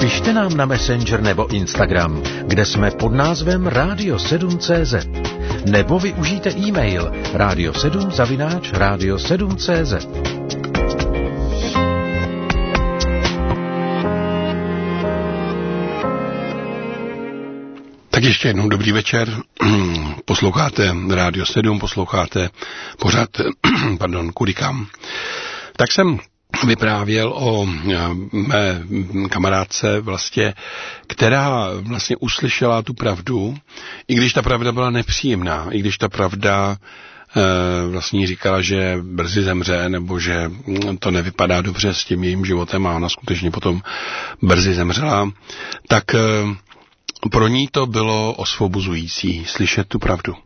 Pište nám na Messenger nebo Instagram, kde jsme pod názvem Radio7.cz. Nebo využijte e-mail radio7@radio7.cz. Tak ještě jednou dobrý večer. Posloucháte Radio 7, posloucháte pořad, Kudy kam. Tak jsem vyprávěl o mé kamarádce vlastně, která vlastně uslyšela tu pravdu, i když ta pravda byla nepříjemná, i když ta pravda vlastně říkala, že brzy zemře, nebo že to nevypadá dobře s tím jejím životem a ona skutečně potom brzy zemřela, tak pro ní to bylo osvobozující slyšet tu pravdu.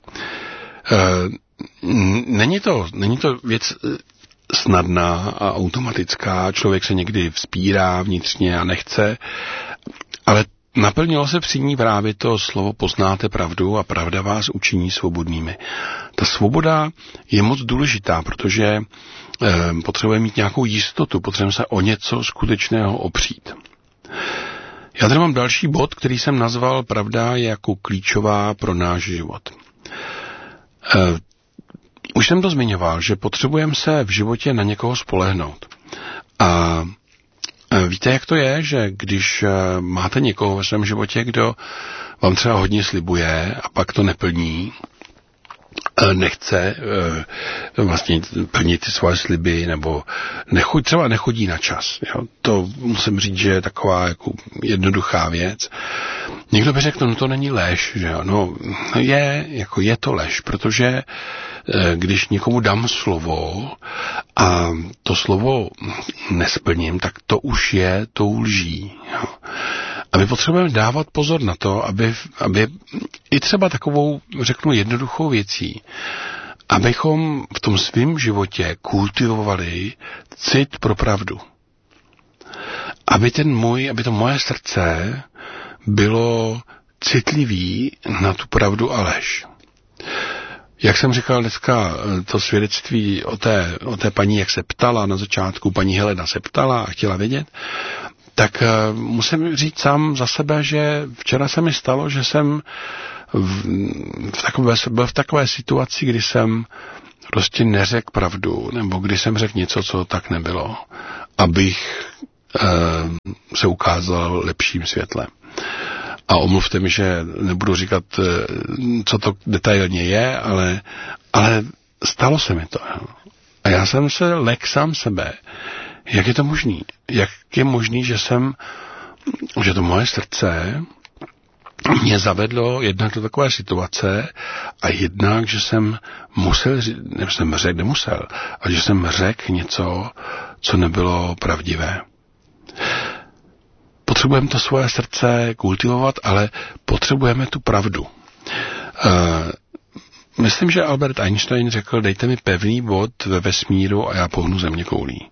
Není to věc snadná a automatická, člověk se někdy vzpírá vnitřně a nechce, ale naplnilo se při ní právě to slovo poznáte pravdu a pravda vás učiní svobodnými. Ta svoboda je moc důležitá, protože potřebujeme mít nějakou jistotu, potřebujeme se o něco skutečného opřít. Já tady mám další bod, který jsem nazval pravda je jako klíčová pro náš život. Už jsem to zmiňoval, že potřebujeme se v životě na někoho spolehnout. A víte, jak to je, že když máte někoho ve svém životě, kdo vám třeba hodně slibuje a pak to neplní, nechce vlastně plnit ty svoje sliby, nebo třeba nechodí na čas. Jo? To musím říct, že je taková jako jednoduchá věc. Někdo by řekl, no to není lež, že jo? No je to lež, protože když někomu dám slovo a to slovo nesplním, tak to už je tou lží. Jo? A my potřebujeme dávat pozor na to, aby i třeba takovou, řeknu, jednoduchou věcí, abychom v tom svém životě kultivovali cit pro pravdu. Aby to moje srdce bylo citlivý na tu pravdu a lež. Jak jsem říkal dneska, to svědectví o té paní, jak se ptala na začátku, paní Helena se ptala a chtěla vědět, tak musím říct sám za sebe, že včera se mi stalo, že jsem byl v takové situaci, kdy jsem prostě neřekl pravdu, nebo kdy jsem řekl něco, co tak nebylo, abych se ukázal lepším světlem. A omluvte mi, že nebudu říkat, co to detailně je, ale stalo se mi to. A já jsem se lekl sám sebe. Jak je to možný? Jak je možný, že to moje srdce mě zavedlo jednak do takové situace a jednak, že jsem nemusel, ale že jsem řekl něco, co nebylo pravdivé. Potřebujeme to svoje srdce kultivovat, ale potřebujeme tu pravdu. Myslím, že Albert Einstein řekl, dejte mi pevný bod ve vesmíru a já pohnu zeměkoulí.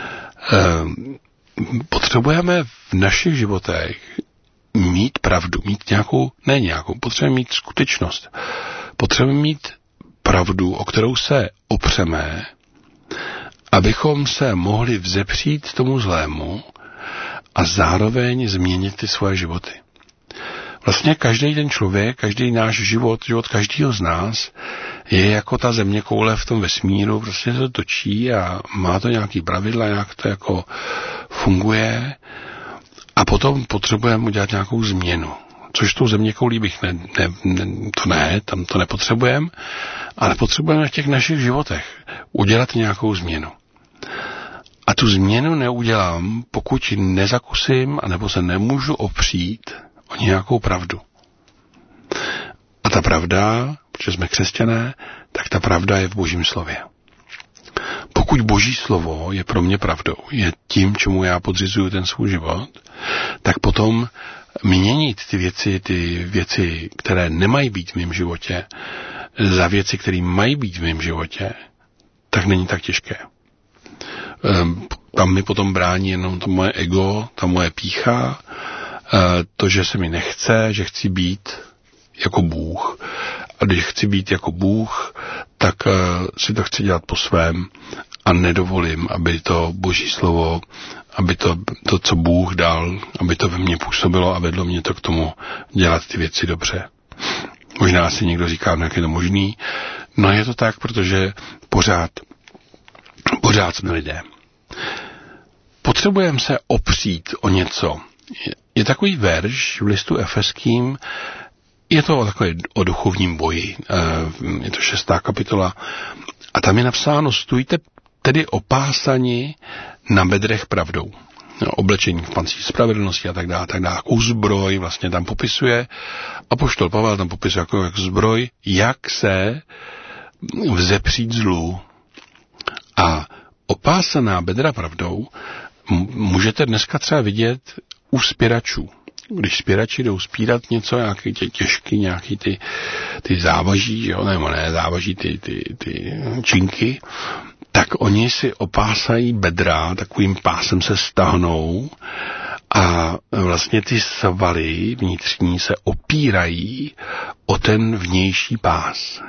Potřebujeme v našich životech mít pravdu, potřebujeme mít skutečnost. Potřebujeme mít pravdu, o kterou se opřeme, abychom se mohli vzepřít tomu zlému a zároveň změnit ty svoje životy. Vlastně každý ten člověk, každý náš život každého z nás je jako ta zeměkoule v tom vesmíru, prostě se to točí a má to nějaký pravidla, nějak to jako funguje a potom potřebujeme udělat nějakou změnu. Což tou zeměkoulí bych tam to nepotřebujeme, ale potřebujeme v těch našich životech udělat nějakou změnu. A tu změnu neudělám, pokud nezakusím, anebo se nemůžu opřít o nějakou pravdu. A ta pravda, protože jsme křesťané, tak ta pravda je v Božím slově. Pokud Boží slovo je pro mě pravdou, je tím, čemu já podřizuju ten svůj život, tak potom měnit ty věci, které nemají být v mém životě, za věci, které mají být v mém životě, tak není tak těžké. Tam mi potom brání jenom to moje ego, ta moje pýcha, to, že se mi nechce, že chci být jako Bůh a když chci být jako Bůh, tak si to chci dělat po svém a nedovolím, aby to Boží slovo, aby to, co Bůh dal, aby to ve mně působilo a vedlo mě to k tomu dělat ty věci dobře. Možná si někdo říká, jak je to možný. No je to tak, protože pořád jsme lidé. Potřebujeme se opřít o něco. Je takový verš v listu Efeským, je to takové o duchovním boji, je to 6. kapitola, a tam je napsáno, stůjte tedy opásani na bedrech pravdou. Oblečení v pancíři spravedlnosti a tak dále, u zbroj vlastně tam popisuje, apoštol Pavel tam popisuje jako zbroj, jak se vzepřít zlu. A opásaná bedra pravdou můžete dneska třeba vidět u spěračů. Když spěrači jdou spírat něco, nějaký ty těžky, nějaký ty závaží, jo, nebo ne, závaží ty činky, tak oni si opásají bedra, takovým pásem se stahnou a vlastně ty svaly vnitřní se opírají o ten vnější pás.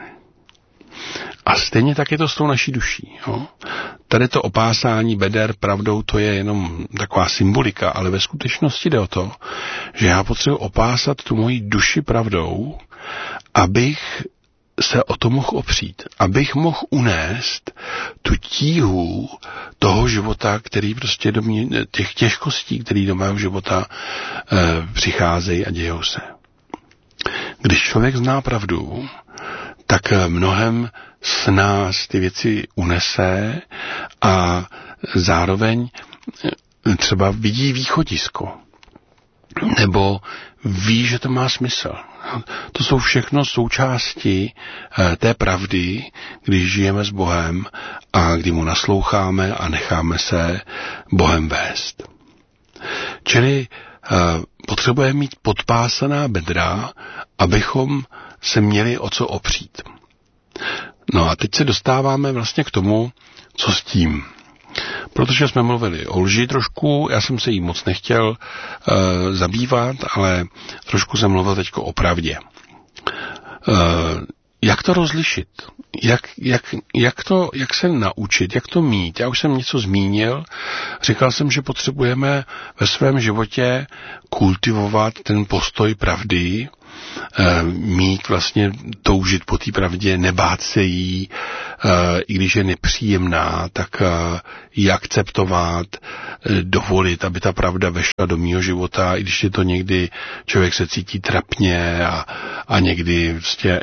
A stejně tak je to s tou naší duší. Jo? Tady to opásání beder pravdou, to je jenom taková symbolika, ale ve skutečnosti jde o to, že já potřebuji opásat tu moji duši pravdou, abych se o to mohl opřít, abych mohl unést tu tíhu toho života, který prostě do mě, těch těžkostí, které do mého života přicházejí a dějou se. Když člověk zná pravdu, tak mnohem s nás ty věci unese a zároveň třeba vidí východisko. Nebo ví, že to má smysl. To jsou všechno součásti té pravdy, když žijeme s Bohem a kdy mu nasloucháme a necháme se Bohem vést. Čili potřebujeme mít podpásaná bedra, abychom se měli o co opřít. No a teď se dostáváme vlastně k tomu, co s tím. Protože jsme mluvili o lži trošku, já jsem se jí moc nechtěl zabývat, ale trošku jsem mluvil teďko o pravdě. Jak to rozlišit? Jak se naučit? Jak to mít? Já už jsem něco zmínil. Říkal jsem, že potřebujeme ve svém životě kultivovat ten postoj pravdy, mít vlastně, toužit po té pravdě, nebát se jí, i když je nepříjemná, tak ji akceptovat, dovolit, aby ta pravda vešla do mýho života, i když je to někdy, člověk se cítí trapně a někdy vlastně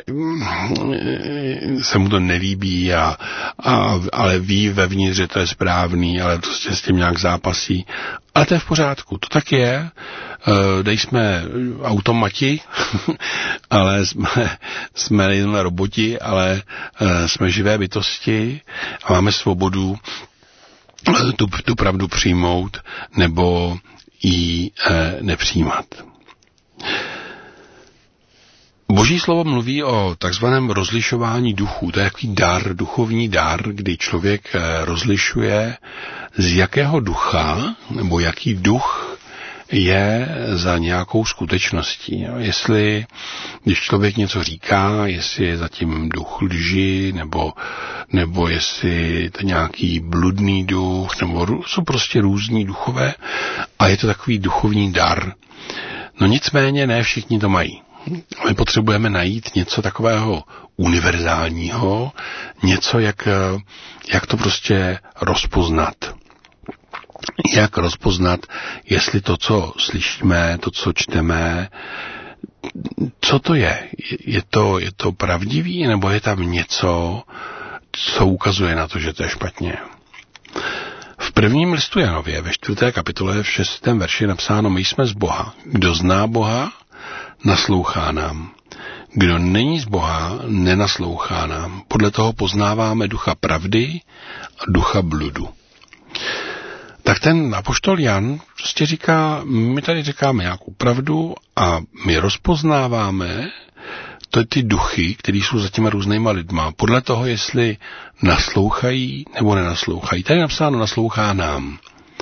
se mu to nelíbí, ale ví vevnitř, že to je správný, ale prostě s tím nějak zápasí. Ale to je v pořádku, to tak je, nejsme automati, ale jsme jen roboti, ale jsme živé bytosti a máme svobodu tu pravdu přijmout nebo ji nepřijímat. Boží slovo mluví o takzvaném rozlišování duchů. To je takový dar, duchovní dar, kdy člověk rozlišuje, z jakého ducha nebo jaký duch je za nějakou skutečností. Jestli, když člověk něco říká, jestli je zatím duch lži, nebo jestli to nějaký bludný duch, nebo jsou prostě různí duchové a je to takový duchovní dar. No nicméně ne všichni to mají. My potřebujeme najít něco takového univerzálního, něco, jak to prostě rozpoznat. Jak rozpoznat, jestli to, co slyšíme, to, co čteme, co to je? Je to pravdivý, nebo je tam něco, co ukazuje na to, že to je špatně? V prvním listu Janově, ve 4. kapitole, v 6. verši je napsáno, my jsme z Boha. Kdo zná Boha, naslouchá nám. Kdo není z Boha, nenaslouchá nám. Podle toho poznáváme ducha pravdy a ducha bludu. Tak ten apoštol Jan prostě říká, my tady říkáme nějakou pravdu a my rozpoznáváme ty duchy, které jsou za těma různýma lidma, podle toho, jestli naslouchají nebo nenaslouchají. Tady je napsáno, naslouchá nám.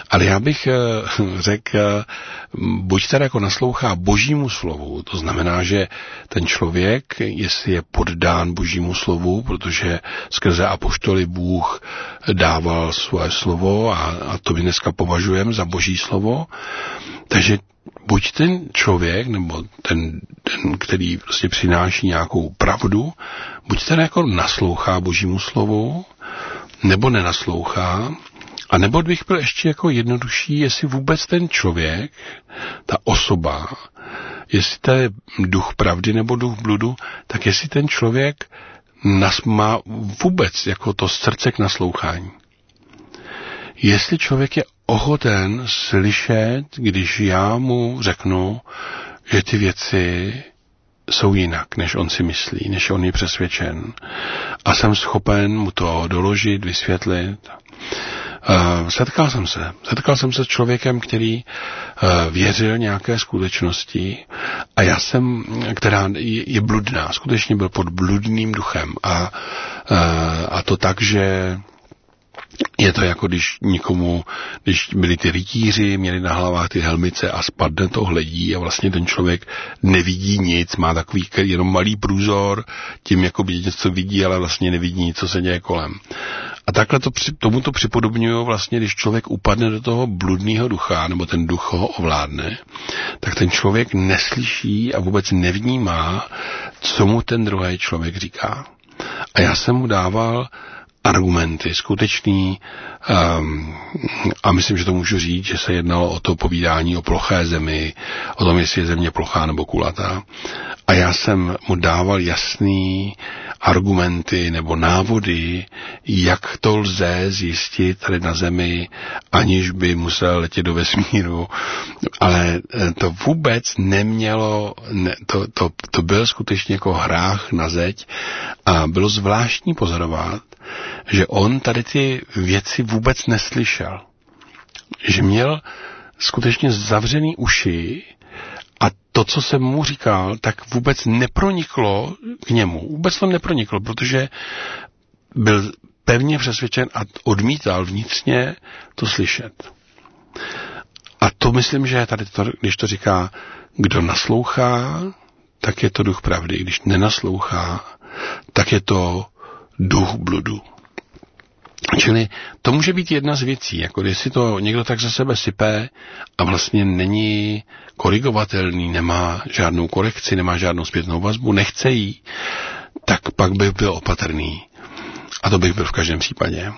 Ale já bych řekl, buď teda jako naslouchá Božímu slovu, to znamená, že ten člověk, jestli je poddán Božímu slovu, protože skrze apoštoly Bůh dával svoje slovo a to my dneska považujeme za Boží slovo, takže buď ten člověk, nebo ten který prostě přináší nějakou pravdu, buď teda jako naslouchá Božímu slovu, nebo nenaslouchá, a nebo bych byl ještě jako jednodušší, jestli vůbec ten člověk, ta osoba, jestli to je duch pravdy nebo duch bludu, tak jestli ten člověk má vůbec jako to srdce k naslouchání. Jestli člověk je ochoten slyšet, když já mu řeknu, že ty věci jsou jinak, než on si myslí, než on je přesvědčen. A jsem schopen mu to doložit, vysvětlit. Setkal jsem se s člověkem, který věřil nějaké skutečnosti a která je bludná, skutečně byl pod bludným duchem a to tak, že je to jako když byli ty rytíři, měli na hlavách ty helmice a spadne to hledí a vlastně ten člověk nevidí nic, má takový jenom malý průzor, tím jako by něco vidí, ale vlastně nevidí nic, co se děje kolem. A takhle tomu to připodobňuju vlastně, když člověk upadne do toho bludného ducha, nebo ten duch ho ovládne, tak ten člověk neslyší a vůbec nevnímá, co mu ten druhý člověk říká. A já jsem mu dával argumenty skutečný a myslím, že to můžu říct, že se jednalo o to povídání o ploché zemi, o tom, jestli je země plochá nebo kulatá. A já jsem mu dával jasný argumenty nebo návody, jak to lze zjistit tady na zemi, aniž by musel letět do vesmíru. Ale to vůbec nemělo, to byl skutečně jako hrách na zeď a bylo zvláštní pozorovat, že on tady ty věci vůbec neslyšel. Že měl skutečně zavřený uši a to, co jsem mu říkal, tak vůbec neproniklo k němu. Vůbec to neproniklo, protože byl pevně přesvědčen a odmítal vnitřně to slyšet. A to myslím, že tady to, když to říká, kdo naslouchá, tak je to duch pravdy. Když nenaslouchá, tak je to duch bludu. Čili to může být jedna z věcí, jako když si to někdo tak za sebe sype a vlastně není korigovatelný, nemá žádnou korekci, nemá žádnou zpětnou vazbu, nechce jí, tak pak bych byl opatrný. A to bych byl v každém případě.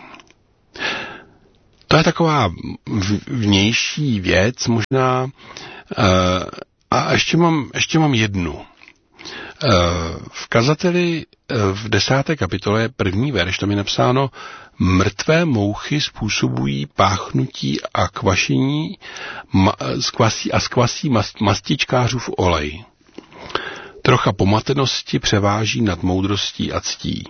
To je taková vnější věc možná. A ještě mám jednu. V kazateli v 10. kapitole 1. verš tam je napsáno: mrtvé mouchy způsobují páchnutí a kvašení skvasí mastičkářův olej. Trocha pomatenosti převáží nad moudrostí a ctí.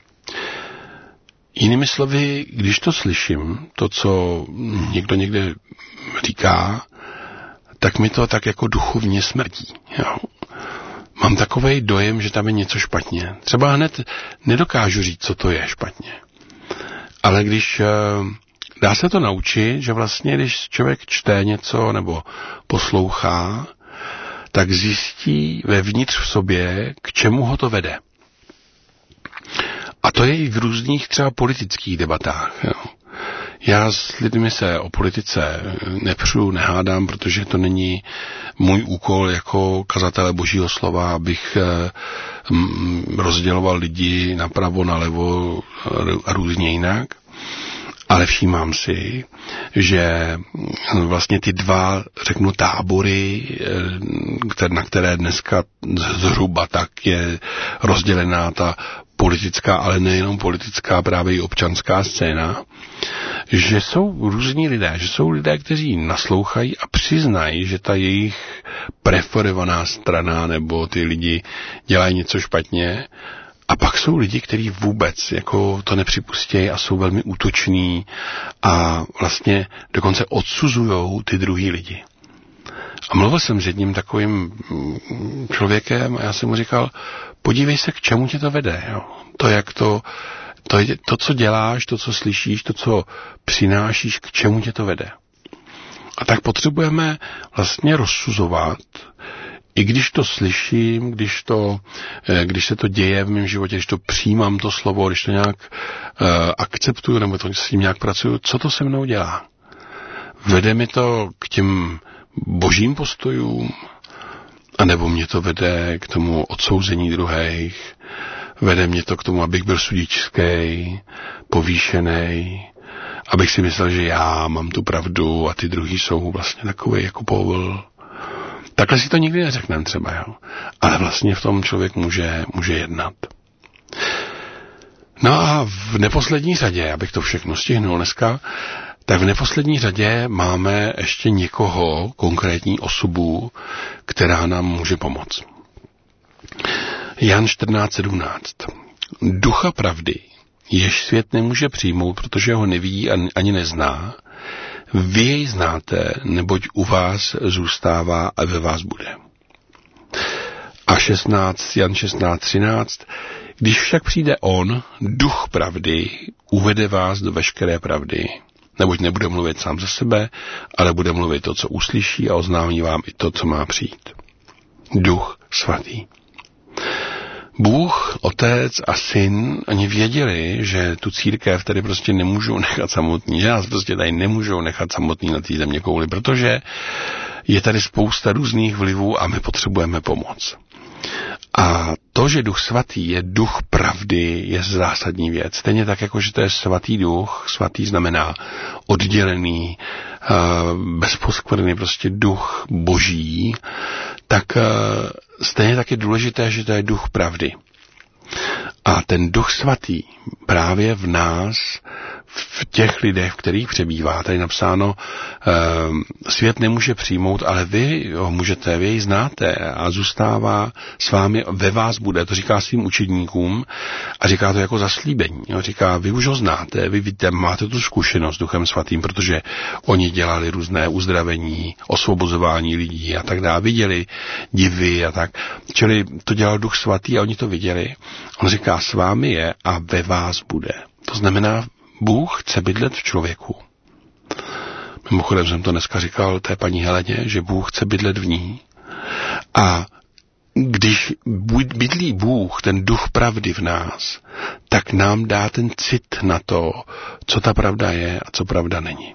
Jinými slovy, když to slyším, to, co někdo někde říká, tak mi to tak jako duchovně smrdí. Jo. Mám takovej dojem, že tam je něco špatně. Třeba hned nedokážu říct, co to je špatně. Ale když dá se to naučit, že vlastně, když člověk čte něco nebo poslouchá, tak zjistí vevnitř v sobě, k čemu ho to vede. A to je i v různých třeba politických debatách. Jo. Já s lidmi se o politice nepřu, nehádám, protože to není můj úkol jako kazatele Božího slova, abych rozděloval lidi napravo, nalevo a různě jinak. Ale všímám si, že vlastně ty dva, řeknu, tábory, na které dneska zhruba tak je rozdělená ta politická, ale nejenom politická, právě i občanská scéna, že jsou různí lidé, že jsou lidé, kteří naslouchají a přiznají, že ta jejich preferovaná strana nebo ty lidi dělají něco špatně. A pak jsou lidi, kteří vůbec jako to nepřipustějí a jsou velmi útoční a vlastně dokonce odsuzujou ty druhý lidi. A mluvil jsem s jedním takovým člověkem a já jsem mu říkal, podívej se, k čemu tě to vede. Jo? To, co děláš, to, co slyšíš, to, co přinášíš, k čemu tě to vede. A tak potřebujeme vlastně rozsuzovat, i když to slyším, když se to děje v mém životě, když to přijímám to slovo, když to nějak akceptuju nebo to s tím nějak pracuju, co to se mnou dělá? Vede mi to k těm božím postojům, anebo mě to vede k tomu odsouzení druhých, vede mě to k tomu, abych byl sudičský, povýšený, abych si myslel, že já mám tu pravdu a ty druhý jsou vlastně takový jako povl. Takhle si to nikdy neřekneme třeba, jo. Ale vlastně v tom člověk může jednat. No a v neposlední řadě, abych to všechno stihnul dneska, tak v neposlední řadě máme ještě někoho, konkrétní osobu, která nám může pomoct. Jan 14:17. Ducha pravdy, jež svět nemůže přijmout, protože ho nevidí ani nezná, vy jej znáte, neboť u vás zůstává a ve vás bude. A Jan 16:13. Když však přijde on, duch pravdy, uvede vás do veškeré pravdy, neboť nebude mluvit sám za sebe, ale bude mluvit to, co uslyší a oznámí vám i to, co má přijít. Duch svatý. Bůh, Otec a Syn, oni věděli, že tu církev tady prostě nemůžou nechat samotný, že nás prostě tady nemůžou nechat samotný na té země kouli, protože je tady spousta různých vlivů a my potřebujeme pomoc. A to, že Duch Svatý je duch pravdy, je zásadní věc. Stejně tak, jako že to je svatý duch, svatý znamená oddělený, bezposkvrný, prostě duch boží, tak stejně tak je důležité, že to je duch pravdy. A ten Duch Svatý právě v nás, v těch lidech, v kterých přebývá, tady napsáno, svět nemůže přijmout, ale vy ho můžete, vy jej znáte a zůstává s vámi, ve vás bude, to říká svým učedníkům a říká to jako zaslíbení. Říká, vy už ho znáte, vy víte, máte tu zkušenost s Duchem Svatým, protože oni dělali různé uzdravení, osvobozování lidí a tak dále, viděli divy a tak. Čili to dělal Duch Svatý a oni to viděli. On říká, s vámi je a ve vás bude. To znamená, Bůh chce bydlet v člověku. Mimochodem jsem to dneska říkal té paní Heleně, že Bůh chce bydlet v ní. A když bydlí Bůh, ten duch pravdy v nás, tak nám dá ten cit na to, co ta pravda je a co pravda není.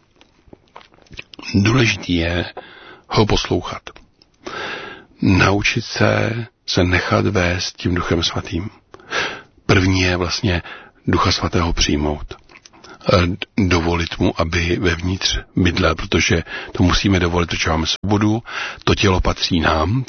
Důležitý je ho poslouchat. Naučit se nechat vést tím Duchem Svatým. První je vlastně Ducha Svatého přijmout. Dovolit mu, aby vevnitř bydlel, protože to musíme dovolit, protože máme svobodu, to tělo patří nám,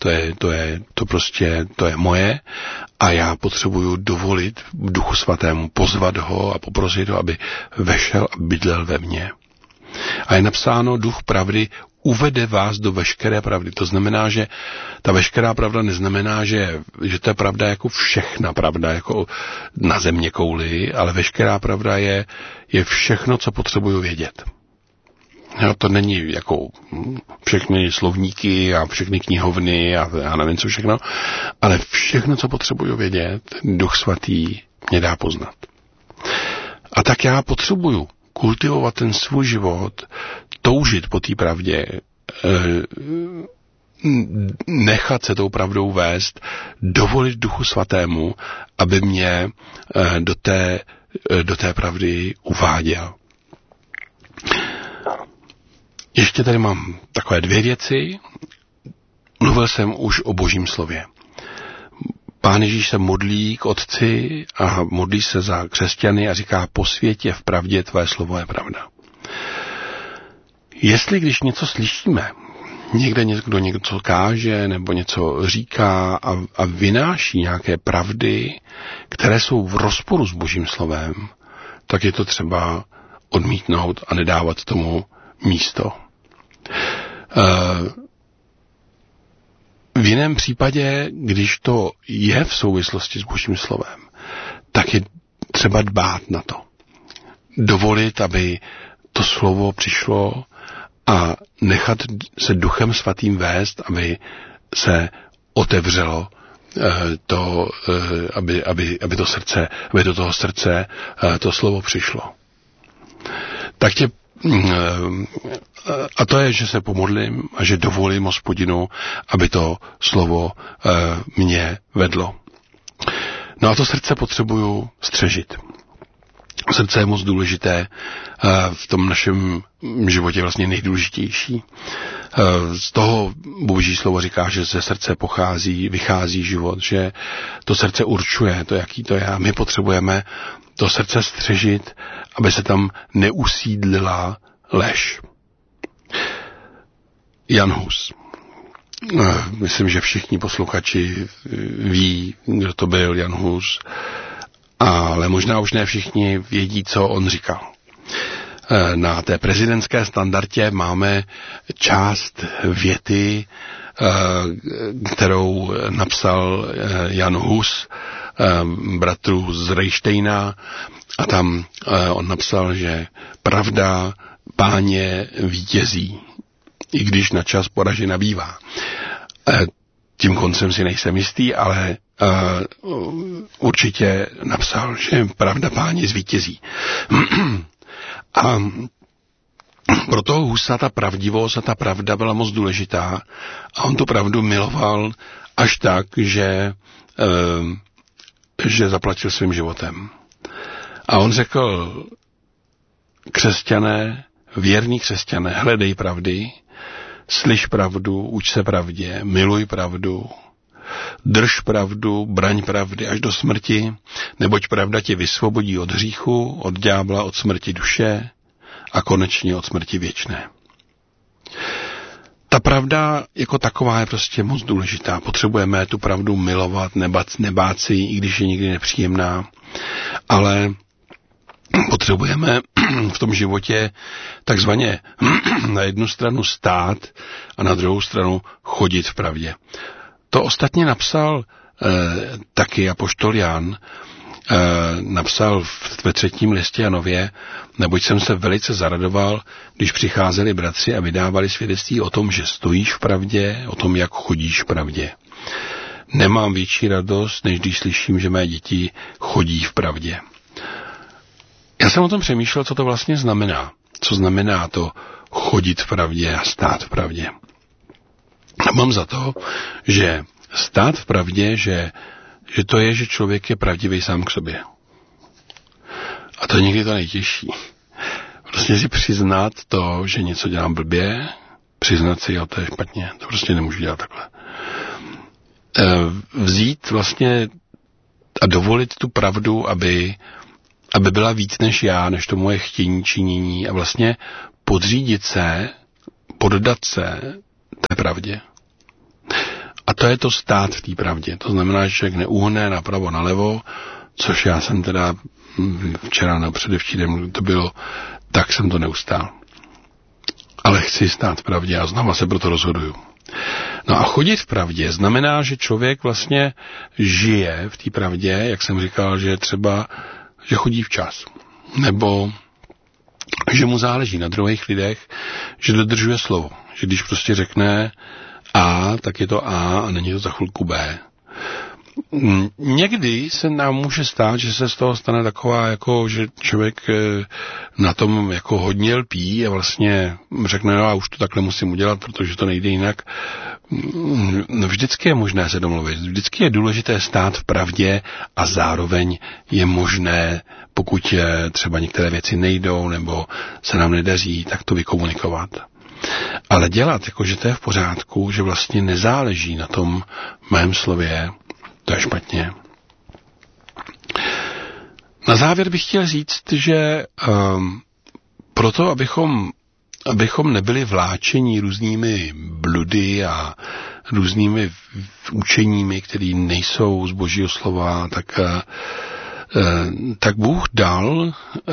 to je moje a já potřebuju dovolit Duchu Svatému, pozvat ho a poprosit ho, aby vešel a bydlel ve mně. A je napsáno, duch pravdy uvede vás do veškeré pravdy. To znamená, že ta veškerá pravda neznamená, že to je pravda jako všechna pravda, jako na země kouli, ale veškerá pravda je všechno, co potřebuju vědět. Jo, to není jako všechny slovníky a všechny knihovny a já nevím co všechno, ale všechno, co potřebuju vědět, Duch Svatý mě dá poznat. A tak já potřebuju kultivovat ten svůj život, toužit po té pravdě, nechat se tou pravdou vést, dovolit Duchu Svatému, aby mě do té pravdy uváděl. Ještě tady mám takové dvě věci. Mluvil jsem už o Božím slově. Pán Ježíš se modlí k Otci a modlí se za křesťany a říká, posvěť je v pravdě, tvé slovo je pravda. Jestli když něco slyšíme, někde někdo něco káže nebo něco říká a vynáší nějaké pravdy, které jsou v rozporu s Božím slovem, tak je to třeba odmítnout a nedávat tomu místo. V jiném případě, když to je v souvislosti s Božím slovem, tak je třeba dbát na to. Dovolit, aby to slovo přišlo a nechat se Duchem Svatým vést, aby se otevřelo aby do toho srdce to slovo přišlo. Tak tě A to je, že se pomodlím a že dovolím Hospodinu, aby to slovo mě vedlo. No a to srdce potřebuju střežit. Srdce je moc důležité, v tom našem životě vlastně nejdůležitější. Z toho Boží slovo říká, že ze srdce vychází život, že to srdce určuje to, jaký to je. A my potřebujeme to srdce střežit, aby se tam neusídlila lež. Jan Hus. Myslím, že všichni posluchači ví, kdo to byl Jan Hus, ale možná už ne všichni vědí, co on říkal. Na té prezidentské standardě máme část věty, kterou napsal Jan Hus, bratru z Reichsteina, a tam on napsal, že pravda Páně vítězí, i když na čas poražena bývá. Tím koncem si nejsem jistý, ale určitě napsal, že pravda Páně zvítězí. A pro toho Husa ta pravdivost a ta pravda byla moc důležitá a on tu pravdu miloval až tak, že zaplatil svým životem. A on řekl, křesťané, věrní křesťané, hledej pravdy, slyš pravdu, uč se pravdě, miluj pravdu, drž pravdu, braň pravdy až do smrti, neboť pravda tě vysvobodí od hříchu, od ďábla, od smrti duše a konečně od smrti věčné. Ta pravda jako taková je prostě moc důležitá. Potřebujeme tu pravdu milovat, nebát si ji, i když je někdy nepříjemná, ale potřebujeme v tom životě takzvaně na jednu stranu stát a na druhou stranu chodit v pravdě. To ostatně napsal taky apoštol Jan, napsal ve 3. listě Janově, neboť jsem se velice zaradoval, když přicházeli bratři a vydávali svědectví o tom, že stojíš v pravdě, o tom, jak chodíš v pravdě. Nemám větší radost, než když slyším, že mé děti chodí v pravdě. Já jsem o tom přemýšlel, co to vlastně znamená. Co znamená to chodit v pravdě a stát v pravdě. A mám za to, že stát v pravdě, že to je, že člověk je pravdivý sám k sobě. A to je někdy to nejtěžší. Vlastně si přiznat to, že něco dělám blbě, přiznat si, jo, to je špatně, to prostě nemůžu dělat takhle. Vzít vlastně a dovolit tu pravdu, aby byla víc než já, než to moje chtění, činění a vlastně podřídit se, poddat se té pravdě. A to je to stát v té pravdě. To znamená, že člověk neuhne napravo, nalevo, což já jsem teda včera nebo předevčírem to bylo, tak jsem to neustál. Ale chci stát v pravdě a znova se proto rozhoduju. No a chodit v pravdě znamená, že člověk vlastně žije v té pravdě, jak jsem říkal, že třeba, že chodí včas. Nebo že mu záleží na druhých lidech, že dodržuje slovo. Že když prostě řekne A, tak je to A není to za chvilku B. Někdy se nám může stát, že se z toho stane taková, jako, že člověk na tom jako hodně lpí a vlastně řekne, no a už to takhle musím udělat, protože to nejde jinak. Vždycky je možné se domluvit. Vždycky je důležité stát v pravdě a zároveň je možné, pokud třeba některé věci nejdou nebo se nám nedaří, tak to vykomunikovat. Ale dělat, jako že to je v pořádku, že vlastně nezáleží na tom mém slově, to je špatně. Na závěr bych chtěl říct, že proto, abychom nebyli vláčeni různými bludy a různými učeními, které nejsou z Božího slova, tak Bůh dal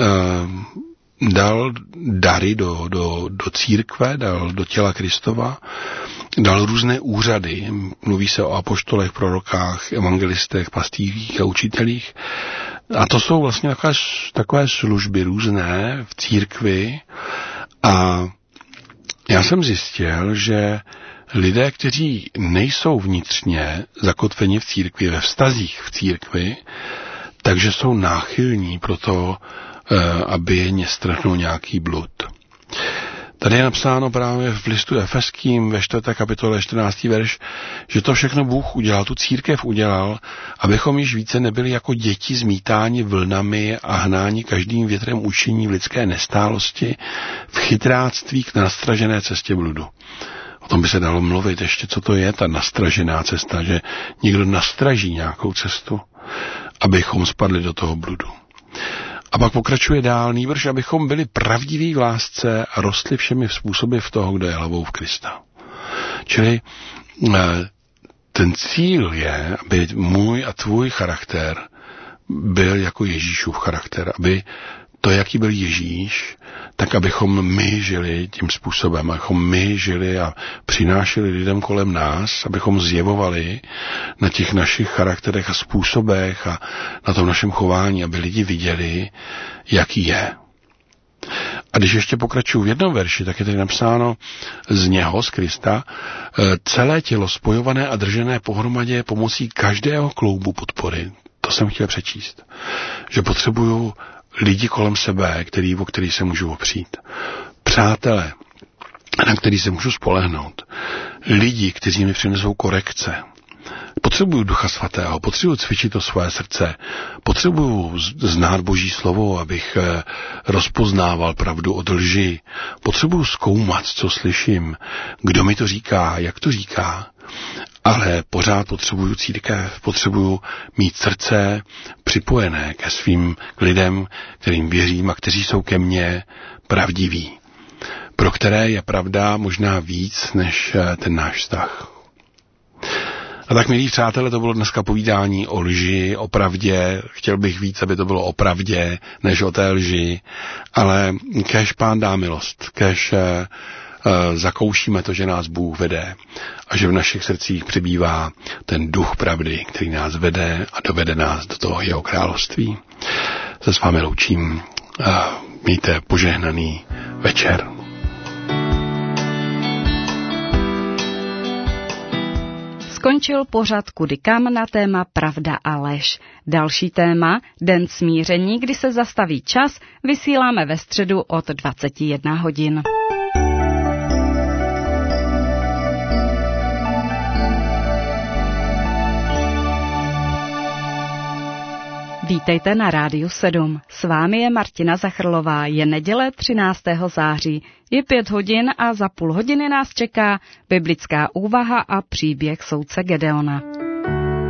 dary do církve, dal do těla Kristova, dal různé úřady. Mluví se o apoštolech, prorokách, evangelistech, pastýřích a učitelích. A to jsou vlastně takové služby různé v církvi. A já jsem zjistil, že lidé, kteří nejsou vnitřně zakotveni v církvi, ve vztazích v církvi, takže jsou náchylní pro to, aby je strhnul nějaký blud. Tady je napsáno právě v listu Efeským ve 4. kapitole 14. verš, že to všechno Bůh udělal, tu církev udělal, abychom již více nebyli jako děti zmítáni vlnami a hnáni každým větrem učení v lidské nestálosti, v chytráctví k nastražené cestě bludu. O tom by se dalo mluvit ještě, co to je ta nastražená cesta, že někdo nastraží nějakou cestu, abychom spadli do toho bludu. A pak pokračuje dál, nýbrž abychom byli pravdiví v lásce a rostli všemi způsoby v toho, kdo je hlavou v Krista. Čili ten cíl je, aby můj a tvůj charakter byl jako Ježíšův charakter, aby to, jaký byl Ježíš, tak abychom my žili tím způsobem, abychom my žili a přinášeli lidem kolem nás, abychom zjevovali na těch našich charakterech a způsobech a na tom našem chování, aby lidi viděli, jaký je. A když ještě pokračuju v jednom verši, tak je tady napsáno z něho, z Krista, celé tělo spojované a držené pohromadě pomocí každého kloubu podpory. To jsem chtěl přečíst. Že potřebuju lidi kolem sebe, o který se můžu opřít. Přátelé, na který se můžu spolehnout. Lidi, kteří mi přinesou korekce. Potřebuju Ducha Svatého, potřebuju cvičit to své srdce, potřebuju znát Boží slovo, abych rozpoznával pravdu od lži, potřebuju zkoumat, co slyším, kdo mi to říká, jak to říká, ale pořád potřebuju církev, potřebuju mít srdce připojené ke svým lidem, kterým věřím a kteří jsou ke mně pravdiví, pro které je pravda možná víc než ten náš vztah. A tak, milí přátelé, to bylo dneska povídání o lži, o pravdě. Chtěl bych víc, aby to bylo o pravdě, než o té lži. Ale kéž Pán dá milost, kéž zakoušíme to, že nás Bůh vede a že v našich srdcích přibývá ten duch pravdy, který nás vede a dovede nás do toho jeho království. Se s vámi loučím. Mějte požehnaný večer. Skončil pořad Kudy kam na téma Pravda a lež. Další téma, Den smíření, kdy se zastaví čas, vysíláme ve středu od 21 hodin. Vítejte na Rádiu 7. S vámi je Martina Zachrlová. Je neděle 13. září. Je 5 hodin a za půl hodiny nás čeká biblická úvaha a příběh soudce Gedeona.